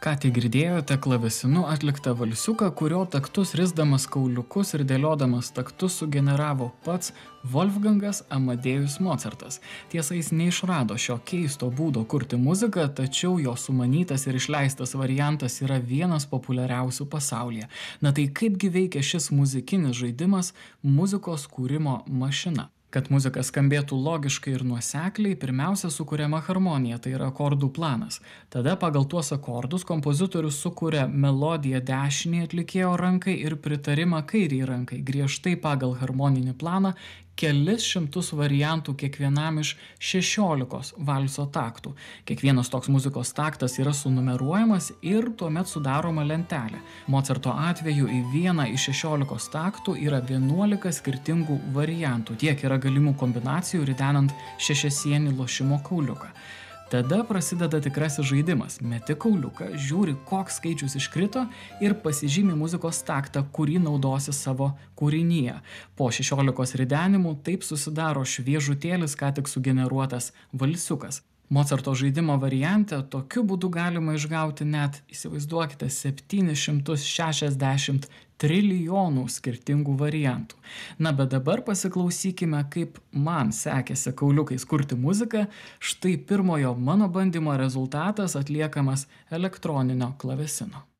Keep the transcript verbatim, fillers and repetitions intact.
Ką tik girdėjote klavesinu atliktą valsiuką, kurio taktus risdamas kauliukus ir dėliodamas taktus sugeneravo pats Wolfgangas Amadėjus Mocartas. Tiesa, jis neišrado šio keisto būdo kurti muziką, tačiau jo sumanytas ir išleistas variantas yra vienas populiariausių pasaulyje. Na tai kaipgi veikia šis muzikinis žaidimas muzikos kūrimo mašina? Kad muzika skambėtų logiškai ir nuosekliai, pirmiausia sukuriama harmonija, tai yra akordų planas. Tada pagal tuos akordus kompozitorius sukuria melodiją dešiniai atlikėjo rankai ir pritarimą kairiai rankai, griežtai pagal harmoninį planą, kelis šimtus variantų kiekvienam iš šešiolikos valso taktų. Kiekvienas toks muzikos taktas yra sunumeruojamas ir tuomet sudaroma lentelė. Mocarto atveju į vieną iš šešiolikos taktų yra vienuolika skirtingų variantų. Tiek yra galimų kombinacijų ridenant šešiasienį lošimo kauliuką. Tada prasideda tikrasis žaidimas. Meti kauliuką, žiūri, koks skaičius iškrito ir pasižymi muzikos taktą, kurį naudosi savo kūrinyje. Po šešiolikos ridenimų taip susidaro šviežutėlis, ką tik sugeneruotas valsiukas. Mocarto žaidimo variante tokiu būdu galima išgauti net, įsivaizduokite, septynis šimtus šešiasdešimt trilijonų skirtingų variantų. Na, bet dabar pasiklausykime, kaip man sekėsi kauliukais kurti muziką. Štai pirmojo mano bandymo rezultatas atliekamas elektroninio klavesino.